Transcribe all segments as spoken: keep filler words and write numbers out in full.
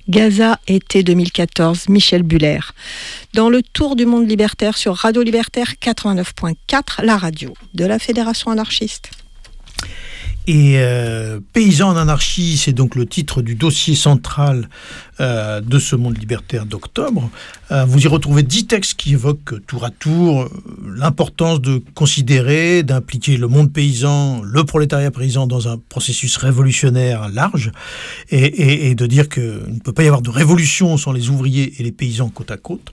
Gaza, été deux mille quatorze, Michel Buller. Dans le Tour du monde libertaire sur Radio Libertaire quatre-vingt-neuf point quatre, la radio de la Fédération anarchiste. Et euh, Paysans en anarchie, c'est donc le titre du dossier central euh, de ce monde libertaire d'octobre. Euh, vous y retrouvez dix textes qui évoquent tour à tour euh, l'importance de considérer, d'impliquer le monde paysan, le prolétariat paysan dans un processus révolutionnaire large, et, et, et de dire qu'il ne peut pas y avoir de révolution sans les ouvriers et les paysans côte à côte.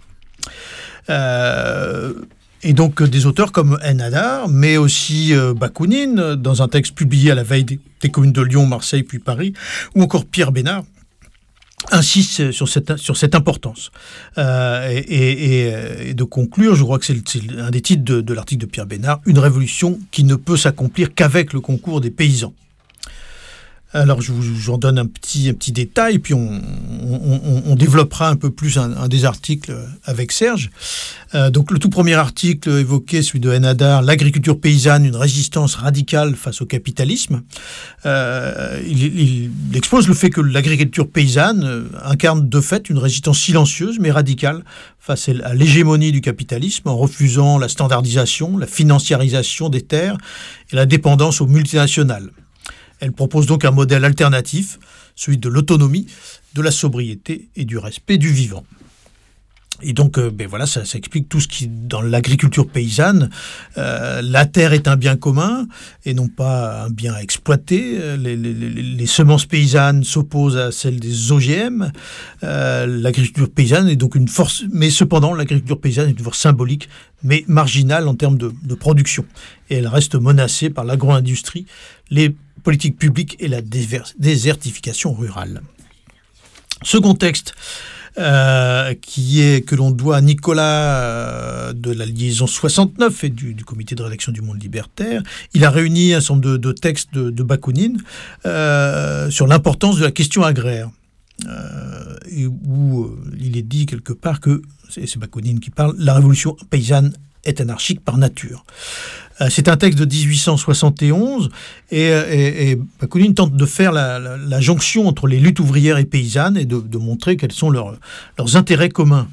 Euh, Et donc des auteurs comme Ennahdar, mais aussi euh, Bakounine, dans un texte publié à la veille des, des communes de Lyon, Marseille, puis Paris, ou encore Pierre Bénard, insistent sur cette, sur cette importance. Euh, et, et, et de conclure, je crois que c'est, c'est un des titres de, de l'article de Pierre Bénard, « Une révolution qui ne peut s'accomplir qu'avec le concours des paysans ». Alors, je vous, je vous en donne un petit, un petit détail, puis on, on, on développera un peu plus un, un des articles avec Serge. Euh, donc, le tout premier article évoqué, celui de Ennahdar, « L'agriculture paysanne, une résistance radicale face au capitalisme ». Euh, il, il, il expose le fait que l'agriculture paysanne incarne de fait une résistance silencieuse, mais radicale, face à l'hégémonie du capitalisme, en refusant la standardisation, la financiarisation des terres et la dépendance aux multinationales. Elle propose donc un modèle alternatif, celui de l'autonomie, de la sobriété et du respect du vivant. Et donc, euh, ben voilà, ça, ça explique tout ce qui, dans l'agriculture paysanne, euh, la terre est un bien commun et non pas un bien à exploiter. Les, les, les semences paysannes s'opposent à celles des O G M. Euh, l'agriculture paysanne est donc une force, mais cependant, l'agriculture paysanne est une force symbolique, mais marginale en termes de, de production. Et elle reste menacée par l'agro-industrie, les politiques publiques et la désertification rurale. Second texte, euh, qui est, que l'on doit à Nicolas euh, de la liaison soixante-neuf et du, du comité de rédaction du Monde libertaire. Il a réuni un certain nombre de, de textes de, de Bakounine euh, sur l'importance de la question agraire. Euh, et où euh, il est dit quelque part que, c'est, c'est Bakounine qui parle, la révolution paysanne est anarchique par nature. Euh, c'est un texte de dix-huit cent soixante et onze et, et, et Bakounine tente de faire la, la, la jonction entre les luttes ouvrières et paysannes et de, de montrer quels sont leurs, leurs intérêts communs.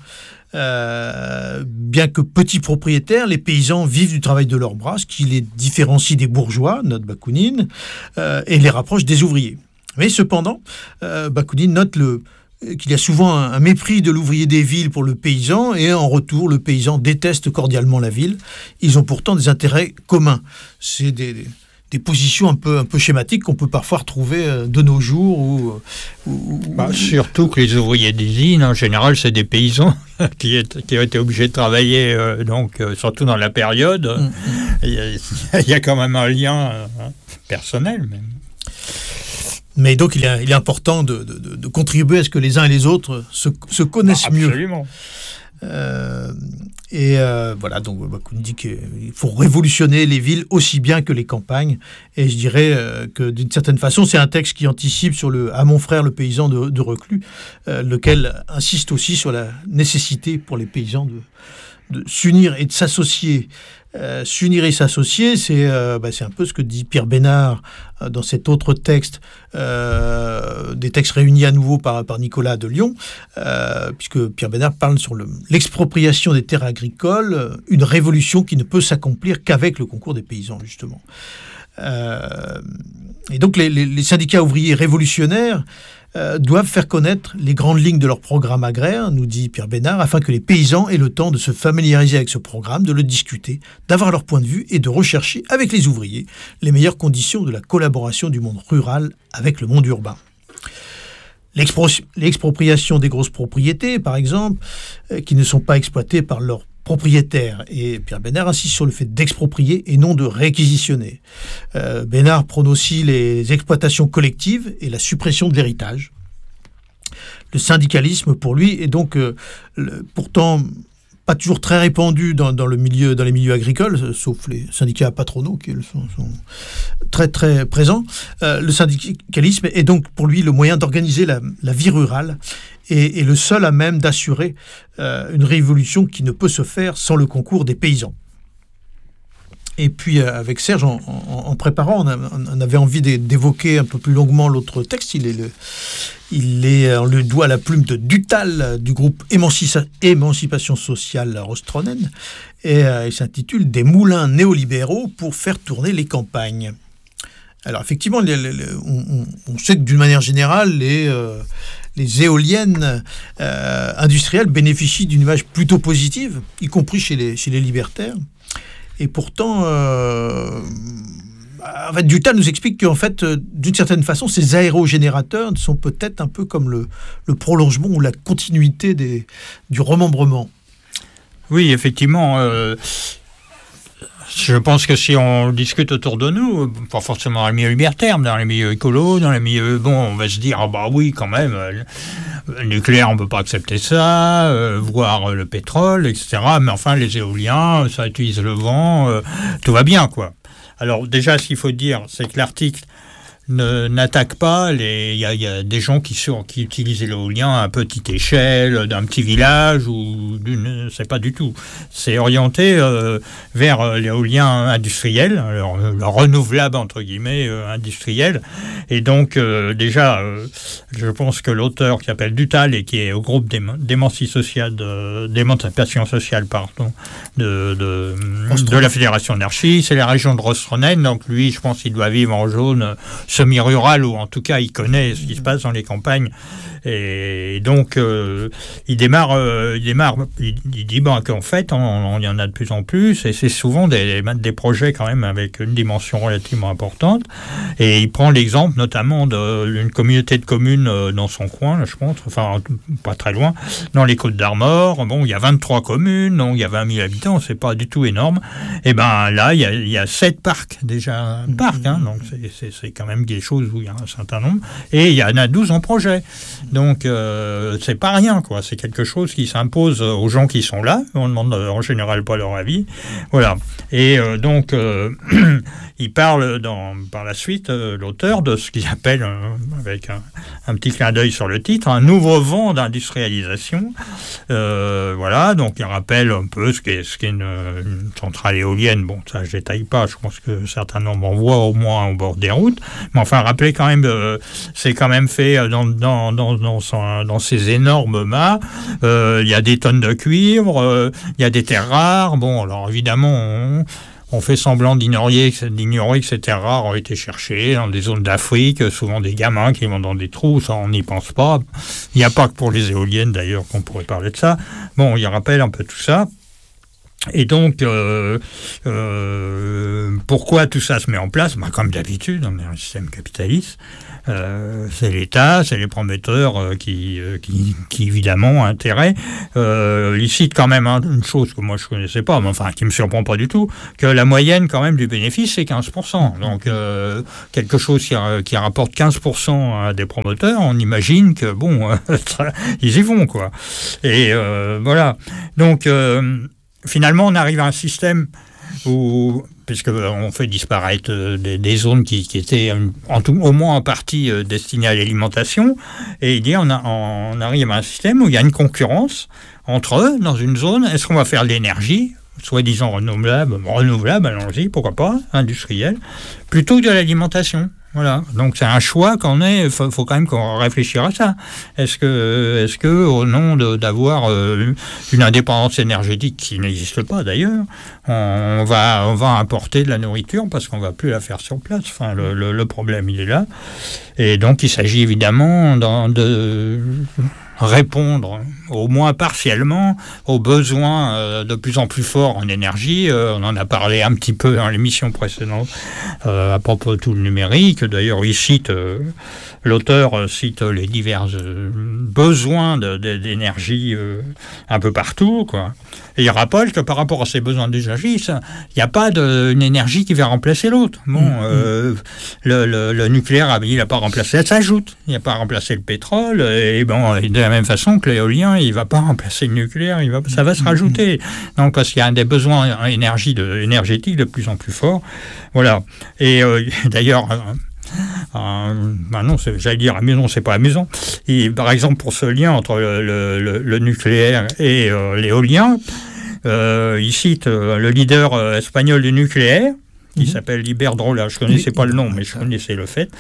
Euh, bien que petits propriétaires, les paysans vivent du travail de leurs bras, ce qui les différencie des bourgeois, note Bakounine, euh, et les rapproche des ouvriers. Mais cependant, euh, Bakounine note le qu'il y a souvent un, un mépris de l'ouvrier des villes pour le paysan, et en retour, le paysan déteste cordialement la ville. Ils ont pourtant des intérêts communs. C'est des, des, des positions un peu, un peu schématiques qu'on peut parfois retrouver de nos jours. Où, où, bah, surtout que les ouvriers des usines, en général, c'est des paysans qui, est, qui ont été obligés de travailler, euh, donc, euh, surtout dans la période. Mmh. Il y a, il y a quand même un lien euh, personnel, même. Mais donc, il est, il est important de, de, de contribuer à ce que les uns et les autres se, se connaissent ah, mieux. Absolument. Euh, et euh, voilà, donc Bakounine dit qu'il faut révolutionner les villes aussi bien que les campagnes. Et je dirais euh, que d'une certaine façon, c'est un texte qui anticipe sur le « À mon frère le paysan de, de Reclus euh, », lequel insiste aussi sur la nécessité pour les paysans de, de s'unir et de s'associer. Euh, s'unir et s'associer, c'est, euh, bah, c'est un peu ce que dit Pierre Bénard euh, dans cet autre texte, euh, des textes réunis à nouveau par, par Nicolas de Lyon, euh, puisque Pierre Bénard parle sur le, l'expropriation des terres agricoles, une révolution qui ne peut s'accomplir qu'avec le concours des paysans, justement. Euh, et donc les, les, les syndicats ouvriers révolutionnaires Euh, doivent faire connaître les grandes lignes de leur programme agraire, nous dit Pierre Bénard, afin que les paysans aient le temps de se familiariser avec ce programme, de le discuter, d'avoir leur point de vue et de rechercher avec les ouvriers les meilleures conditions de la collaboration du monde rural avec le monde urbain. L'expro- l'expropriation des grosses propriétés, par exemple, euh, qui ne sont pas exploitées par leurs propriétaires. Et Pierre Bénard insiste sur le fait d'exproprier et non de réquisitionner. Euh, Bénard prône aussi les exploitations collectives et la suppression de l'héritage. Le syndicalisme, pour lui, est donc euh, le, pourtant pas toujours très répandu dans, dans, le milieu, dans les milieux agricoles, sauf les syndicats patronaux qui sont, sont très très présents. Euh, le syndicalisme est donc pour lui le moyen d'organiser la, la vie rurale et, et le seul à même d'assurer euh, une révolution qui ne peut se faire sans le concours des paysans. Et puis avec Serge, en, en, en préparant, on, a, on avait envie d'évoquer un peu plus longuement l'autre texte. Il est, le, il est, on le doit à la plume de Dutal, du groupe Émancipa- Émancipation Sociale Rostronen, et euh, il s'intitule « Des moulins néolibéraux pour faire tourner les campagnes ». Alors effectivement, les, les, les, on, on sait que d'une manière générale, les, euh, les éoliennes euh, industrielles bénéficient d'une image plutôt positive, y compris chez les, chez les libertaires. Et pourtant, euh, en fait, Dutal nous explique qu'en fait, d'une certaine façon, ces aérogénérateurs sont peut-être un peu comme le, le prolongement ou la continuité des, du remembrement. Oui, effectivement. Euh, je pense que si on discute autour de nous, pas forcément dans les milieux libertaires, mais dans les milieux écolos, dans les milieux... Bon, on va se dire, ah bah oui, quand même, le nucléaire, on ne peut pas accepter ça, euh, voire le pétrole, et cetera. Mais enfin, les éoliens, ça utilise le vent, euh, tout va bien, quoi. Alors déjà, ce qu'il faut dire, c'est que l'article ne, n'attaque pas les... Il y a, y a des gens qui, sont, qui utilisent l'éolien à petite échelle, d'un petit village, ou d'une... C'est pas du tout. C'est orienté euh, vers l'éolien industriel, le, le renouvelable, entre guillemets, euh, industriel. Et donc, euh, déjà, euh, je pense que l'auteur qui s'appelle Dutal et qui est au groupe d'émancipation sociale, de, d'émancipation sociale pardon, de, de, de la Fédération anarchiste, c'est la région de Rostronen. Donc lui, je pense qu'il doit vivre en zone semi-rural, ou en tout cas il connaît ce qui se passe dans les campagnes, et donc euh, il démarre euh, il démarre il, il dit bon, qu'en fait on, on y en a de plus en plus, et c'est souvent des, des projets quand même avec une dimension relativement importante, et il prend l'exemple notamment d'une communauté de communes dans son coin, je pense, enfin pas très loin, dans les Côtes-d'Armor. Bon, il y a vingt-trois communes, donc il y a vingt mille habitants, c'est pas du tout énorme, et ben là il y a, il y a sept parcs déjà, parcs, hein, donc c'est, c'est, c'est quand même des choses où il y a un certain nombre, et il y en a douze en projet. Donc euh, c'est pas rien, quoi. C'est quelque chose qui s'impose aux gens qui sont là. On ne demande en général pas leur avis. Voilà. Et euh, donc euh, il parle dans, par la suite, euh, l'auteur, de ce qu'il appelle, euh, avec un, un petit clin d'œil sur le titre, un nouveau vent d'industrialisation. Euh, voilà. Donc il rappelle un peu ce qu'est, ce qu'est une, une centrale éolienne. Bon, ça je détaille pas. Je pense que certains nombres en voient au moins au bord des routes. Mais enfin, rappelez quand même, euh, c'est quand même fait dans, dans, dans, dans, son, dans ces énormes mâts. Il euh, y a des tonnes de cuivre, il euh, y a des terres rares. Bon, alors évidemment, on, on fait semblant d'ignorer, d'ignorer que ces terres rares ont été cherchées dans des zones d'Afrique, souvent des gamins qui vont dans des trous, ça on n'y pense pas. Il n'y a pas que pour les éoliennes d'ailleurs qu'on pourrait parler de ça. Bon, il rappelle un peu tout ça. Et donc, euh, euh, pourquoi tout ça se met en place? Bah, comme d'habitude, dans un système capitaliste, euh, c'est l'État, c'est les promoteurs euh, qui, euh, qui, qui, évidemment, ont intérêt. Euh, il cite quand même hein, une chose que moi je ne connaissais pas, mais enfin, qui ne me surprend pas du tout, que la moyenne, quand même, du bénéfice, c'est quinze pour cent. Donc, euh, quelque chose qui, qui rapporte quinze pour cent à des promoteurs, on imagine que, bon, ils y vont, quoi. Et euh, voilà. Donc... Euh, Finalement, on arrive à un système où, puisqu'on fait disparaître euh, des, des zones qui, qui étaient en tout, au moins en partie euh, destinées à l'alimentation, et il dit on, a, on arrive à un système où il y a une concurrence entre eux dans une zone. Est-ce qu'on va faire de l'énergie, soi-disant renouvelable, renouvelable, allons-y, pourquoi pas, industrielle, plutôt que de l'alimentation? Voilà, donc c'est un choix qu'on est. Il faut, faut quand même qu'on réfléchisse à ça. Est-ce que, est-ce que au nom de, d'avoir euh, une indépendance énergétique qui n'existe pas d'ailleurs, on va, on va importer de la nourriture parce qu'on va plus la faire sur place. Enfin, le, le, le problème il est là. Et donc il s'agit évidemment de, de répondre, au moins partiellement, aux besoins euh, de plus en plus forts en énergie. Euh, on en a parlé un petit peu dans l'émission précédente euh, à propos de tout le numérique. D'ailleurs, il cite, euh, l'auteur cite les divers euh, besoins de, de, d'énergie euh, un peu partout, quoi. Et il rappelle que par rapport à ces besoins d'énergie, il n'y a pas d'une énergie qui va remplacer l'autre. Bon, mmh, euh, mmh. Le, le, le nucléaire, il n'a pas remplacé, ça s'ajoute. Il n'a pas remplacé le pétrole. Et bon, de la même façon que l'éolien, il ne va pas remplacer le nucléaire, il va, ça va se rajouter. Donc, parce qu'il y a des besoins en énergie de, énergétique de plus en plus forts. Voilà. Et euh, d'ailleurs... Euh, ben non, c'est, j'allais dire amusant, c'est pas amusant. Et, par exemple, pour ce lien entre le, le, le nucléaire et euh, l'éolien, Euh, il cite euh, le leader euh, espagnol du nucléaire, qui mmh. s'appelle Iberdrola. Je ne connaissais pas le nom, mais je connaissais le fait.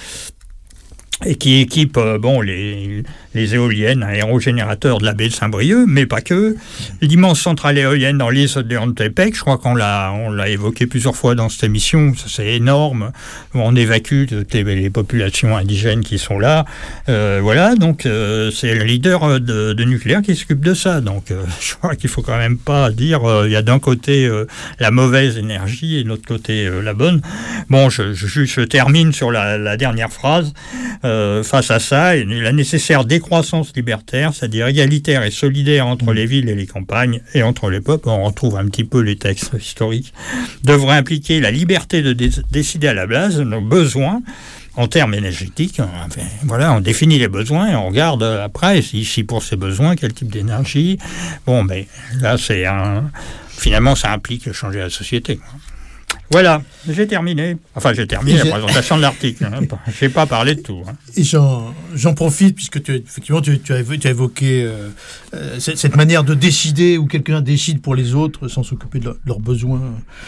Et qui équipe euh, bon, les, les éoliennes aérogénérateurs de la baie de Saint-Brieuc, mais pas que. L'immense centrale éolienne dans l'île de Ontepec, je crois qu'on l'a, on l'a évoqué plusieurs fois dans cette émission, ça, c'est énorme. On évacue toutes les, les populations indigènes qui sont là. Euh, voilà, donc euh, c'est le leader de, de nucléaire qui s'occupe de ça. Donc euh, je crois qu'il ne faut quand même pas dire il euh, y a d'un côté euh, la mauvaise énergie et de l'autre côté euh, la bonne. Bon, je, je, je termine sur la, la dernière phrase. Euh, face à ça, la nécessaire décroissance libertaire, c'est-à-dire égalitaire et solidaire entre les villes et les campagnes, et entre les peuples, on retrouve un petit peu les textes historiques, devrait impliquer la liberté de dé- décider à la base de nos besoins en termes énergétiques. Enfin, voilà, on définit les besoins et on regarde après, si, si pour ces besoins, quel type d'énergie. Bon, mais là, c'est un... Finalement, ça implique changer la société. Voilà, j'ai terminé. Enfin, j'ai terminé j'ai... la présentation de l'article. Hein. Je n'ai pas parlé de tout. Hein. Et j'en, j'en profite, puisque tu, effectivement, tu, tu, as, tu as évoqué euh, euh, cette manière de décider, où quelqu'un décide pour les autres sans s'occuper de leur, leurs besoins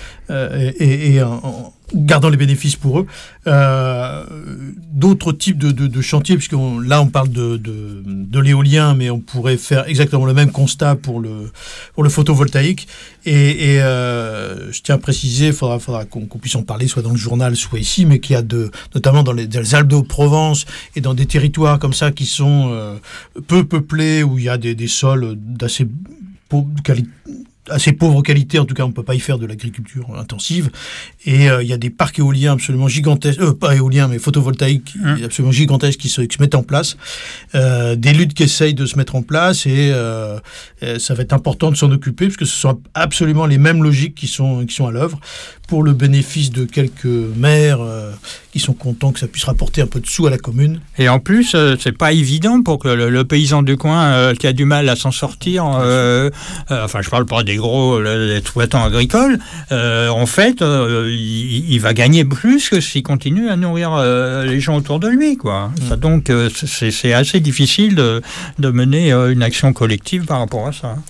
euh, et, et en, en gardant les bénéfices pour eux. Euh, d'autres types de, de, de chantiers, puisque on, là, on parle de, de, de l'éolien, mais on pourrait faire exactement le même constat pour le, pour le photovoltaïque. Et, et euh, je tiens à préciser, il faudra, faudra qu'on, qu'on puisse en parler, soit dans le journal, soit ici, mais qu'il y a de, notamment dans les, dans les Alpes de Haute-Provence et dans des territoires comme ça qui sont euh, peu peuplés, où il y a des, des sols d'assez pauvre qualité, assez pauvre qualité, en tout cas on ne peut pas y faire de l'agriculture intensive, et euh, il y a des parcs éoliens absolument gigantesques, euh, pas éoliens mais photovoltaïques mmh. absolument gigantesques qui se, qui se mettent en place, euh, des luttes qui essayent de se mettre en place, et, euh, et ça va être important de s'en occuper, parce que ce sont absolument les mêmes logiques qui sont, qui sont à l'œuvre, pour le bénéfice de quelques maires euh, qui sont contents que ça puisse rapporter un peu de sous à la commune. Et en plus, euh, c'est pas évident pour que le, le paysan du coin euh, qui a du mal à s'en sortir, euh, euh, enfin je parle pas des gros euh, exploitants agricoles, euh, en fait, euh, il, il va gagner plus que s'il continue à nourrir euh, les gens autour de lui, quoi. Mmh. Ça, donc, euh, c'est, c'est assez difficile de, de mener euh, une action collective par rapport à ça.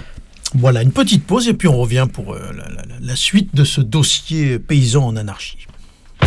Voilà, une petite pause et puis on revient pour euh, la, la, la suite de ce dossier paysan en anarchie.